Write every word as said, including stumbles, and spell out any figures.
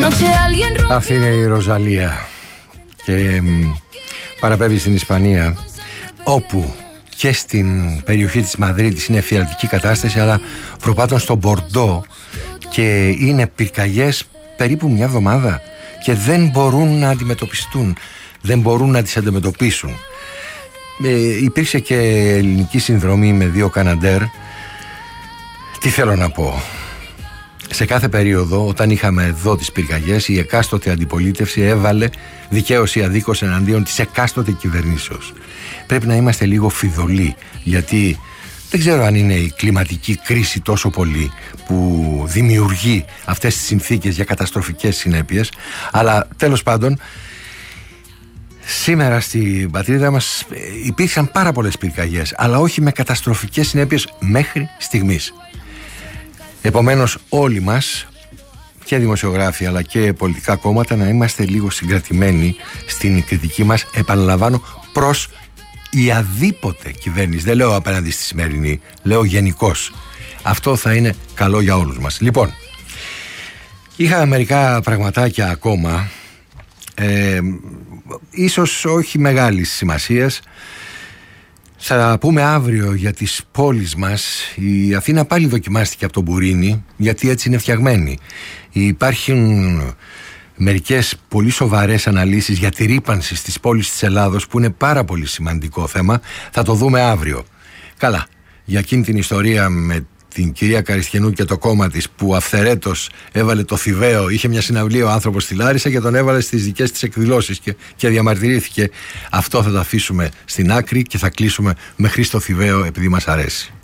Αυτή είναι η Ροζαλία και παραπέμπει στην Ισπανία, όπου και στην περιοχή της Μαδρίτης είναι φιαλτική κατάσταση, αλλά προπάτων στο Μπορντό και είναι πυρκαγιές περίπου μια εβδομάδα και δεν μπορούν να αντιμετωπιστούν, δεν μπορούν να τις αντιμετωπίσουν. Ε, υπήρξε και ελληνική συνδρομή με δύο Καναντέρ. Τι θέλω να πω? Σε κάθε περίοδο, όταν είχαμε εδώ τις πυρκαγιές, η εκάστοτε αντιπολίτευση έβαλε δικαίως ή αδίκως εναντίον της εκάστοτε κυβερνήσεως. Πρέπει να είμαστε λίγο φιδωλοί, γιατί δεν ξέρω αν είναι η κλιματική κρίση τόσο πολύ που δημιουργεί αυτές τις συνθήκες για καταστροφικές συνέπειες, αλλά τέλος πάντων σήμερα στην πατρίδα μας υπήρξαν πάρα πολλές πυρκαγιές, αλλά όχι με καταστροφικές συνέπειες μέχρι στιγμής. Επομένως όλοι μας, και δημοσιογράφοι αλλά και πολιτικά κόμματα, να είμαστε λίγο συγκρατημένοι στην κριτική μας, επαναλαμβάνω, προς η αδίποτε κυβέρνηση. Δεν λέω απέναντι στη σημερινή, λέω γενικώς. Αυτό θα είναι καλό για όλους μας. Λοιπόν, είχα μερικά πραγματάκια ακόμα, ε, ίσως όχι μεγάλης σημασίας. Θα πούμε αύριο για τις πόλεις μας. Η Αθήνα πάλι δοκιμάστηκε από τον Μπουρίνι, γιατί έτσι είναι φτιαγμένη. Υπάρχουν μερικές πολύ σοβαρές αναλύσεις για τη ρύπανση στις πόλεις της Ελλάδος, που είναι πάρα πολύ σημαντικό θέμα. Θα το δούμε αύριο. Καλά, για εκείνη την ιστορία με την κυρία Καριστιανού και το κόμμα της, που αυθαιρέτως έβαλε το Θηβαίο, είχε μια συναυλία ο άνθρωπος στη Λάρισα και τον έβαλε στις δικές της εκδηλώσεις και, και διαμαρτυρήθηκε. Αυτό θα το αφήσουμε στην άκρη και θα κλείσουμε με Χρήστο Θηβαίο, επειδή μας αρέσει.